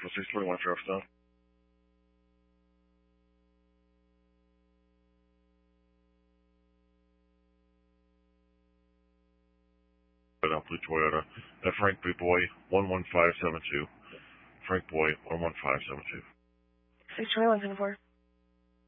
621 Sheriffstown. Blue Toyota. Frank B. Boy, 11572. Frank Boy, 11572. 62174.